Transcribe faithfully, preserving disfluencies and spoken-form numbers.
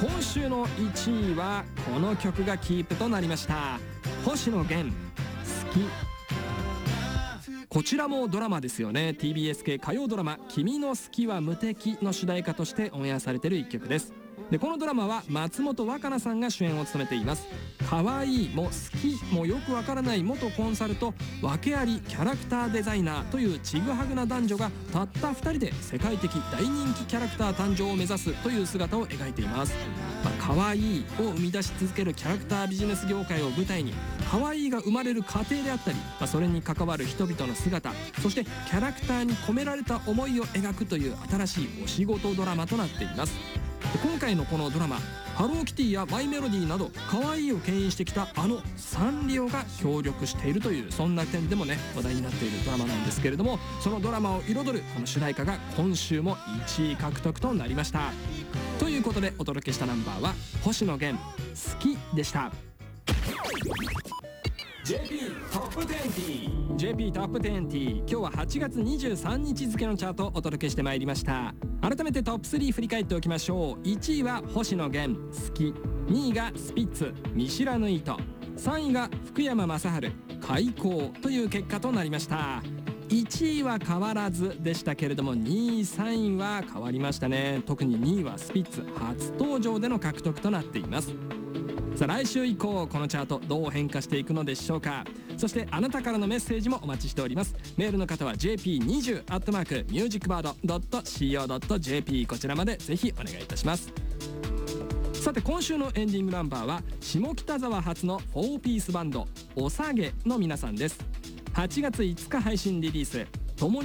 今週のいちいはこの曲がキープとなりました。星野源、好き。こちらもドラマですよね。 ティービーエス 系火曜ドラマ「君の好きは無敵」の主題歌としてオンエアされているいっきょくです。でこのドラマは松本若菜さんが主演を務めています。可愛いも好きもよくわからない元コンサルと訳ありキャラクターデザイナーというちぐはぐな男女がたったふたりで世界的大人気キャラクター誕生を目指すという姿を描いています。まあ、可愛いを生み出し続けるキャラクタービジネス業界を舞台に可愛いが生まれる過程であったり、まあ、それに関わる人々の姿、そしてキャラクターに込められた思いを描くという新しいお仕事ドラマとなっています。今回のこのドラマ、ハローキティやマイメロディなど可愛いを牽引してきたあのサンリオが協力しているという、そんな点でもね話題になっているドラマなんですけれども、そのドラマを彩るこの主題歌が今週もいちい獲得となりました。ということでお届けしたナンバーは星野源、好きでした。 ジェーピー トップにじゅう ジェーピー トップにじゅう、今日ははちがつにじゅうさんにち付のチャートをお届けしてまいりました。改めてトップスリー振り返っておきましょう。いちいは星野源、好き。にいがスピッツ、見知らぬ糸。さんいが福山雅治、開口という結果となりました。いちいは変わらずでしたけれども、にいさんいは変わりましたね。特ににいはスピッツ初登場での獲得となっています。さあ来週以降このチャートどう変化していくのでしょうか。そしてあなたからのメッセージもお待ちしております。メールの方は ジェーピーにじゅう アットマークミュージックバード ドット シーオー ドット ジェーピー こちらまでぜひお願いいたします。さて今週のエンディングナンバーは下北沢発のフォーピースバンドおさげの皆さんです。はちがついつか配信リリース、共に